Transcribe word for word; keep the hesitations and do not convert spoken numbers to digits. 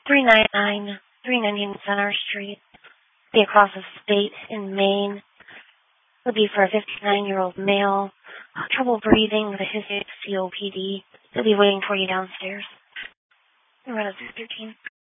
three ninety-nine, three ninety-nine Center Street. Be across the state in Maine. Would be for a fifty-nine-year-old male. Trouble breathing with a history of C O P D. He'll be waiting for you downstairs. We're at six thirteen.